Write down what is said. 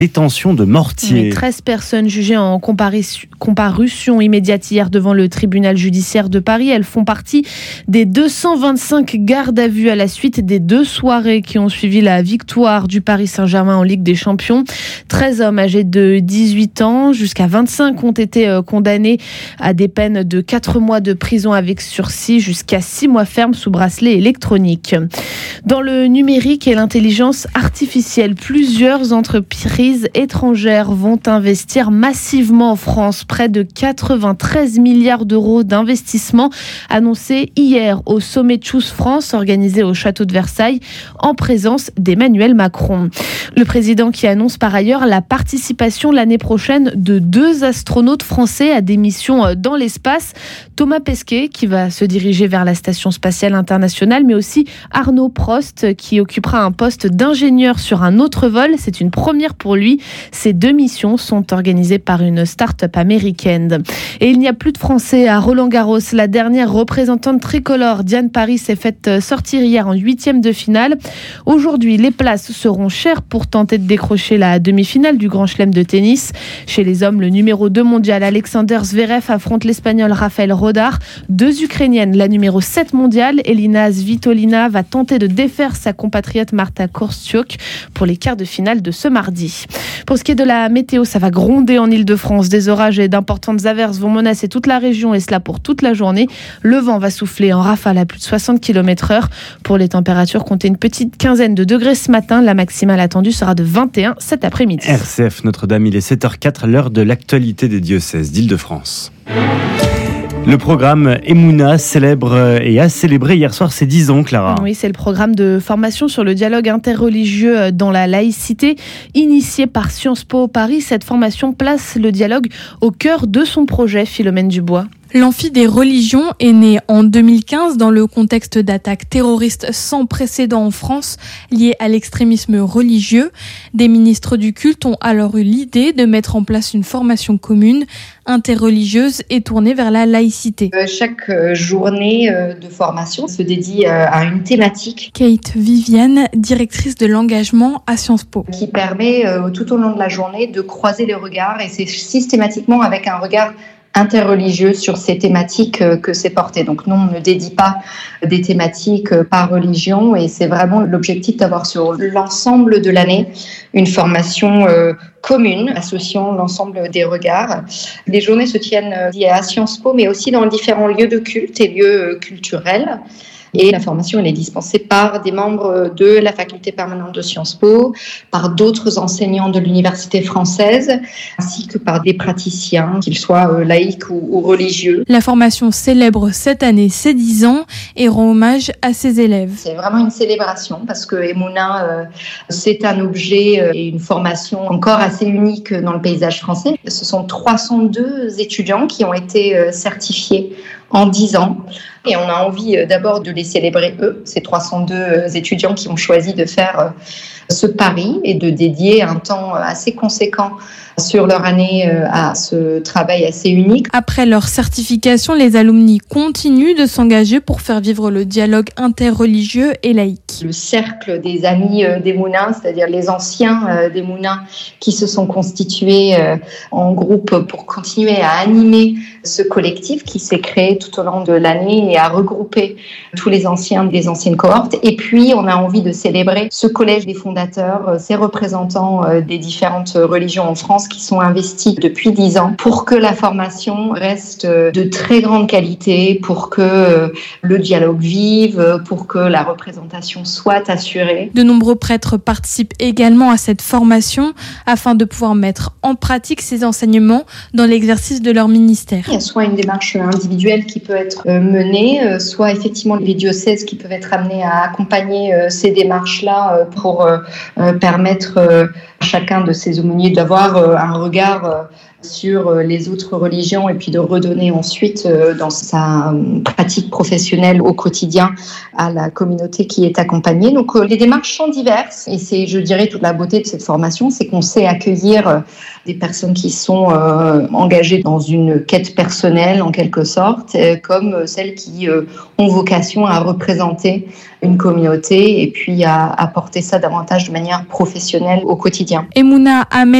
Détention de mortier. 13 personnes jugées en comparution immédiate hier devant le tribunal judiciaire de Paris. Elles font partie des 225 gardes à vue à la suite des 2 soirées qui ont suivi la victoire du Paris Saint-Germain en Ligue des Champions. 13 hommes âgés de 18 ans jusqu'à 25 ont été condamnés à des peines de 4 mois de prison avec sursis jusqu'à 6 mois ferme sous bracelet électronique. Dans le numérique et l'intelligence artificielle, plusieurs entreprises étrangères vont investir massivement en France. Près de 93 milliards d'euros d'investissement annoncés hier au sommet Choose France organisé au château de Versailles en présence d'Emmanuel Macron. Le président qui annonce par ailleurs la participation l'année prochaine de 2 astronautes français à des missions dans l'espace. Thomas Pesquet qui va se diriger vers la Station spatiale internationale, mais aussi Arnaud Prost qui occupera un poste d'ingénieur sur un autre vol. C'est une première pour lui. Ces 2 missions sont organisées par une start-up américaine. Et il n'y a plus de Français à Roland-Garros. La dernière représentante tricolore, Diane Paris, s'est faite sortir hier en 8e de finale. Aujourd'hui, les places seront chères pour tenter de décrocher la demi-finale du Grand Chelem de tennis. Chez les hommes, le numéro 2 mondial Alexander Zverev affronte l'Espagnol Rafael Rodar. 2 Ukrainiennes, la numéro 7 mondiale, Elina Svitolina, va tenter de défaire sa compatriote Marta Korstiuk pour les quarts de finale de ce mardi. Pour ce qui est de la météo, ça va gronder en Ile-de-France. Des orages et d'importantes averses vont menacer toute la région et cela pour toute la journée. Le vent va souffler en rafale à plus de 60 km/h. Pour les températures, comptez une petite quinzaine de degrés ce matin. La maximale attendue sera de 21 cet après-midi. RCF Notre-Dame, il est 7h04, l'heure de l'actualité des diocèses d'Île-de-France. Le programme Emouna célèbre et a célébré hier soir ses 10 ans, Clara. Oui, c'est le programme de formation sur le dialogue interreligieux dans la laïcité, initié par Sciences Po Paris. Cette formation place le dialogue au cœur de son projet, Philomène Dubois. L'Amphi des religions est né en 2015 dans le contexte d'attaques terroristes sans précédent en France liées à l'extrémisme religieux. Des ministres du culte ont alors eu l'idée de mettre en place une formation commune, interreligieuse et tournée vers la laïcité. Chaque journée de formation se dédie à une thématique. Kate Viviane, directrice de l'engagement à Sciences Po. Qui permet tout au long de la journée de croiser les regards et c'est systématiquement avec un regard interreligieux sur ces thématiques que c'est porté. Donc nous, on ne dédie pas des thématiques par religion et c'est vraiment l'objectif d'avoir sur l'ensemble de l'année une formation commune associant l'ensemble des regards. Les journées se tiennent à Sciences Po mais aussi dans différents lieux de culte et lieux culturels. Et la formation, elle est dispensée par des membres de la faculté permanente de Sciences Po, par d'autres enseignants de l'université française, ainsi que par des praticiens, qu'ils soient laïcs ou religieux. La formation célèbre cette année ses 10 ans et rend hommage à ses élèves. C'est vraiment une célébration parce que Emouna, c'est un objet et une formation encore assez unique dans le paysage français. Ce sont 302 étudiants qui ont été certifiés en 10 ans. Et on a envie d'abord de les célébrer eux, ces 302 étudiants qui ont choisi de faire ce pari et de dédier un temps assez conséquent sur leur année à ce travail assez unique. Après leur certification, les alumni continuent de s'engager pour faire vivre le dialogue interreligieux et laïque. Le cercle des amis d'Emouna, c'est-à-dire les anciens d'Emouna qui se sont constitués en groupe pour continuer à animer ce collectif qui s'est créé tout au long de l'année et à regrouper tous les anciens des anciennes cohortes. Et puis, on a envie de célébrer ce collège des fondateurs, ces représentants des différentes religions en France qui sont investis depuis 10 ans pour que la formation reste de très grande qualité, pour que le dialogue vive, pour que la représentation soit assurée. De nombreux prêtres participent également à cette formation afin de pouvoir mettre en pratique ces enseignements dans l'exercice de leur ministère. Il y a soit une démarche individuelle qui peut être menée, soit effectivement les diocèses qui peuvent être amenés à accompagner ces démarches-là pour permettre à chacun de ces aumôniers d'avoir un regard sur les autres religions et puis de redonner ensuite dans sa pratique professionnelle au quotidien à la communauté qui est accompagnée. Donc les démarches sont diverses et c'est, je dirais, toute la beauté de cette formation, c'est qu'on sait accueillir des personnes qui sont engagées dans une quête personnelle en quelque sorte, comme celles qui ont vocation à représenter une communauté et puis à porter ça davantage de manière professionnelle au quotidien. Emouna Ahmed